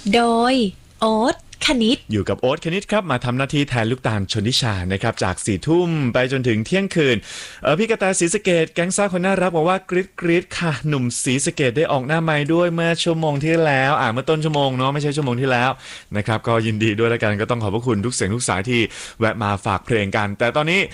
โดยโอ๊ตคณิตอยู่กับโอ๊ตคณิตครับมาทำหน้าที่แทนลูกตาลชนทิชานะครับจาก4 ทุ่มไปจนถึงเที่ยงคืนพี่กระแตศรีสะเกษแก๊งซ่าคนน่ารักบอกว่ากรี๊ดกรี๊ดค่ะหนุ่มศรีสะเกษได้ออกหน้าไมค์ด้วยเมื่อชั่วโมงที่แล้วเมื่อต้นชั่วโมงเนาะไม่ใช่ชั่วโมงที่แล้วนะครับก็ยินดีด้วยแล้วกันก็ต้องขอบพระคุณทุกเสียงทุกสายที่แวะมาฝากเพลงกันแต่ตอนนี้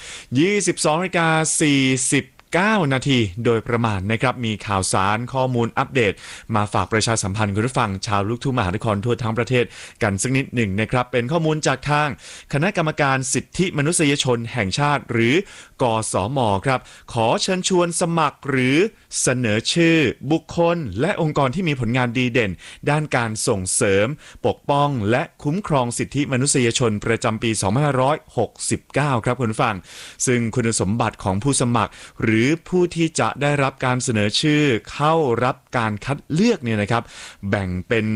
22:40 9 นาทีโดยประมาณนะครับมีข่าวสารข้อมูลอัปเดตมาฝากประชาสัมพันธ์คุณผู้ฟังชาวลูกทุ่งมหานครทั่วทั้งประเทศกันสักนิดหนึ่งนะครับเป็นข้อมูลจากทางคณะกรรมการสิทธิมนุษยชนแห่งชาติหรือกสมครับขอเชิญชวนสมัครหรือเสนอชื่อบุคคลและองค์กรที่มีผลงานดีเด่นด้านการส่งเสริมปกป้องและคุ้มครองสิทธิมนุษยชนประจำปี 2569 ครับคุณผู้ฟังซึ่งคุณสมบัติของผู้สมัครหรือผู้ที่จะได้รับการเสนอชื่อเข้ารับการคัดเลือกเนี่ยนะครับแบ่งเป็น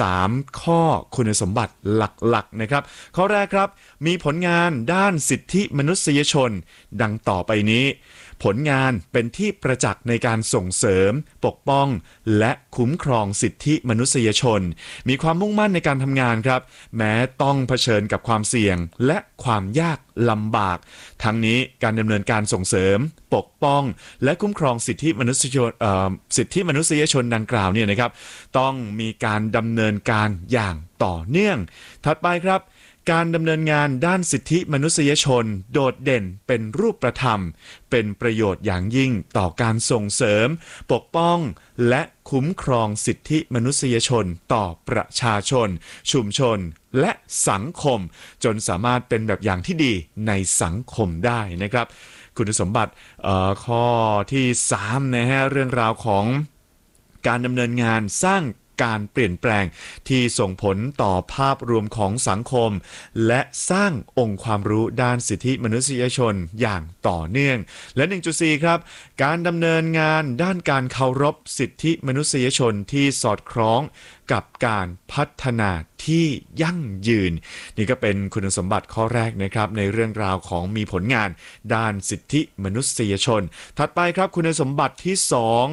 3ข้อคุณสมบัติหลักๆนะครับข้อแรกครับมีผลงานด้านสิทธิมนุษยชนดังต่อไปนี้ผลงานเป็นที่ประจักษ์ในการส่งเสริมปกป้องและคุ้มครองสิทธิมนุษยชนมีความมุ่งมั่นในการทำงานครับแม้ต้องเผชิญกับความเสี่ยงและความยากลำบากทั้งนี้การดำเนินการส่งเสริมปกป้องและคุ้มครองสิทธิมนุษยชนดังกล่าวเนี่ยนะครับต้องมีการดำเนินการอย่างต่อเนื่องถัดไปครับการดำเนินงานด้านสิทธิมนุษยชนโดดเด่นเป็นรูปธรรมเป็นประโยชน์อย่างยิ่งต่อการส่งเสริมปกป้องและคุ้มครองสิทธิมนุษยชนต่อประชาชนชุมชนและสังคมจนสามารถเป็นแบบอย่างที่ดีในสังคมได้นะครับคุณสมบัติข้อที่3นะฮะเรื่องราวของการดำเนินงานสร้างการเปลี่ยนแปลงที่ส่งผลต่อภาพรวมของสังคมและสร้างองค์ความรู้ด้านสิทธิมนุษยชนอย่างต่อเนื่องและ 1.4 ครับการดำเนินงานด้านการเคารพสิทธิมนุษยชนที่สอดคล้องกับการพัฒนาที่ยั่งยืนนี่ก็เป็นคุณสมบัติข้อแรกนะครับในเรื่องราวของมีผลงานด้านสิทธิมนุษยชนถัดไปครับคุณสมบัติที่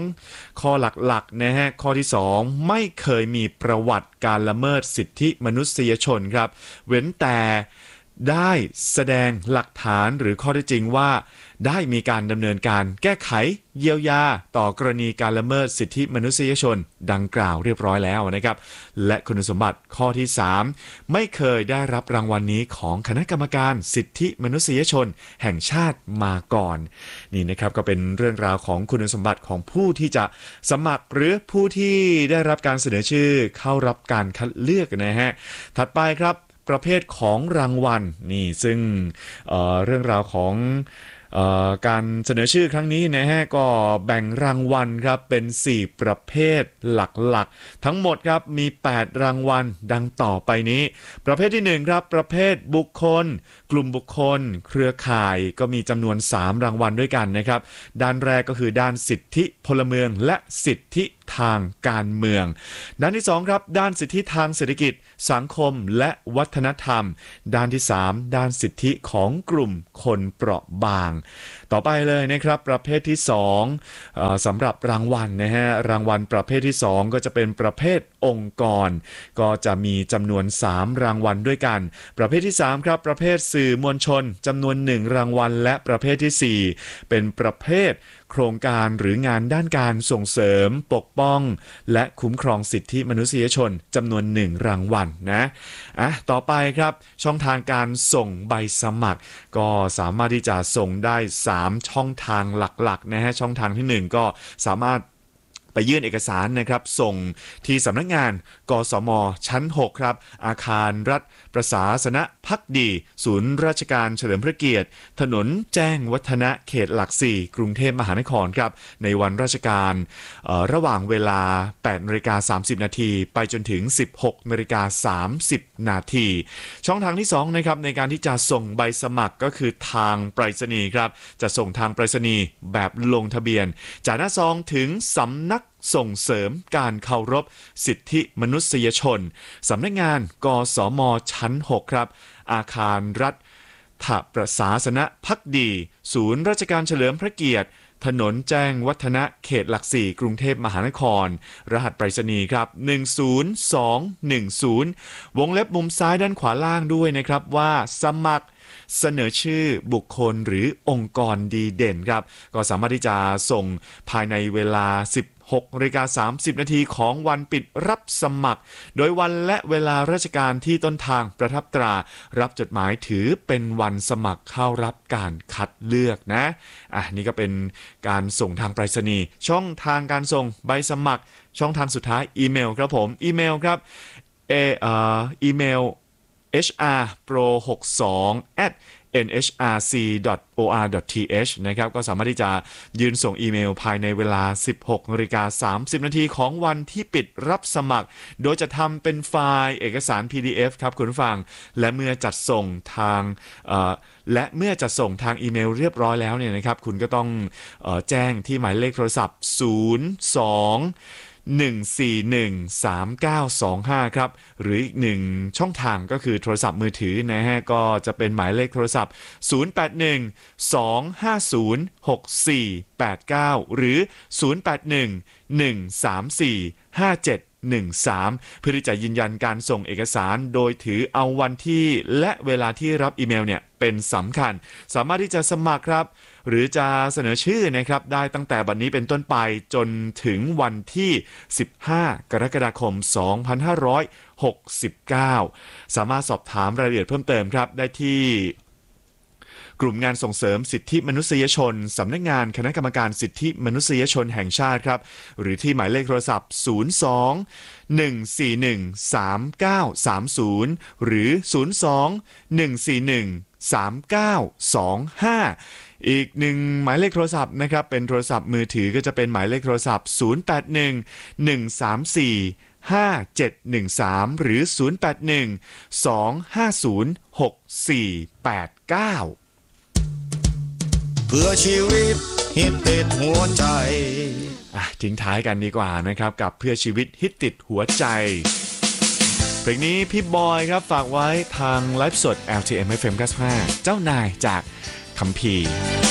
2ข้อหลักๆนะฮะข้อที่2ไม่เคยมีประวัติการละเมิดสิทธิมนุษยชนครับเว้นแต่ได้แสดงหลักฐานหรือข้อเท็จจริงว่าได้มีการดำเนินการแก้ไขเยียวยาต่อกรณีการละเมิดสิทธิมนุษยชนดังกล่าวเรียบร้อยแล้วนะครับและคุณสมบัติข้อที่3ไม่เคยได้รับรางวัลนี้ของคณะกรรมการสิทธิมนุษยชนแห่งชาติมาก่อนนี่นะครับก็เป็นเรื่องราวของคุณสมบัติของผู้ที่จะสมัครหรือผู้ที่ได้รับการเสนอชื่อเข้ารับการคัดเลือกนะฮะถัดไปครับประเภทของรางวัลนี่ซึ่งเรื่องราวของการเสนอชื่อครั้งนี้นะฮะก็แบ่งรางวัลครับเป็น4ประเภทหลักๆทั้งหมดครับมี8รางวัลดังต่อไปนี้ประเภทที่1ครับประเภทบุคคลกลุ่มบุคคลเครือข่ายก็มีจำนวน3รางวัลด้วยกันนะครับด้านแรกก็คือด้านสิทธิพลเมืองและสิทธิทางการเมืองด้านที่2ครับด้านสิทธิทางเศรษฐกิจสังคมและวัฒนธรรมด้านที่3ด้านสิทธิของกลุ่มคนเปราะบางต่อไปเลยนะครับประเภทที่2สำหรับรางวัลนะฮะรางวัลประเภทที่2ก็จะเป็นประเภทองค์กรก็จะมีจำนวน3รางวัลด้วยกันประเภทที่3ครับประเภทสื่อมวลชนจำนวน1รางวัลและประเภทที่4เป็นประเภทโครงการหรืองานด้านการส่งเสริมปกป้องและคุ้มครองสิทธิมนุษยชนจำนวน1รางวัลนะต่อไปครับช่องทางการส่งใบสมัครก็สามารถที่จะส่งได้3ช่องทางหลักๆนะฮะช่องทางที่1ก็สามารถไปยื่นเอกสารนะครับส่งที่สำนักงานกสมชั้น6ครับอาคารรัฐประศาสนภักดีศูนย์ราชการเฉลิมพระเกียรติถนนแจ้งวัฒนะเขตหลัก4กรุงเทพมหานครครับในวันราชการระหว่างเวลา 8:30 นาทีไปจนถึง 16:30 นาทีช่องทางที่2นะครับในการที่จะส่งใบสมัครก็คือทางไปรษณีย์ครับจะส่งทางไปรษณีย์แบบลงทะเบียนจากหน้าซองถึงสำนักส่งเสริมการเคารพสิทธิมนุษยชนสำนักงานกสมชั้น6ครับอาคารรัฐประศาสนภักดีศูนย์ราชการเฉลิมพระเกียรติถนนแจ้งวัฒนะเขตหลักสี่กรุงเทพมหานครรหัสไปรษณีย์ครับ10210วงเล็บมุมซ้ายด้านขวาล่างด้วยนะครับว่าสมัครเสนอชื่อบุคคลหรือองค์กรดีเด่นครับก็สามารถที่จะส่งภายในเวลา16:30 นาทีของวันปิดรับสมัครโดยวันและเวลาราชการที่ต้นทางประทับตรารับจดหมายถือเป็นวันสมัครเข้ารับการคัดเลือกนะนี่ก็เป็นการส่งทางไปรษณีย์ช่องทางการส่งใบสมัครช่องทางสุดท้ายอีเมลครับผมอีเมลครับอีเมลhrpro62@nhrc.or.th นะครับก็สามารถที่จะยืนส่งอีเมลภายในเวลา 16:30 นาทีของวันที่ปิดรับสมัครโดยจะทำเป็นไฟล์เอกสาร PDF ครับคุณผู้ฟังและเมื่อจัดส่งทางอีเมลเรียบร้อยแล้วเนี่ยนะครับคุณก็ต้องแจ้งที่หมายเลขโทรศัพท์02-141-3925 ครับหรืออีกหนึ่งช่องทางก็คือโทรศัพท์มือถือนะฮะก็จะเป็นหมายเลขโทรศัพท์081-250-6489 หรือ081-134-5713เพื่อที่จะยืนยันการส่งเอกสารโดยถือเอาวันที่และเวลาที่รับอีเมลเนี่ยเป็นสำคัญสามารถที่จะสมัครครับหรือจะเสนอชื่อนะครับได้ตั้งแต่บัดนี้เป็นต้นไปจนถึงวันที่15กรกฎาคม2569สามารถสอบถามรายละเอียดเพิ่มเติมครับได้ที่กลุ่มงานส่งเสริมสิทธิมนุษยชนสำนักงานคณะกรรมการสิทธิมนุษยชนแห่งชาติครับหรือที่หมายเลขโทรศัพท์02-141-3930หรือ02-141-3925อีกหนึ่งหมายเลขโทรศัพท์นะครับเป็นโทรศัพท์มือถือก็จะเป็นหมายเลขโทรศัพท์081-134-5713หรือ081-250-6489 เพื่อชีวิตฮิตติดหัวใจทิ้งท้ายกันดีกว่านะครับกับเพื่อชีวิตฮิตติดหัวใจเพลงนี้พี่บอยครับฝากไว้ทางไลฟ์สด LTM FM 95เจ้านายจากคัมภีร์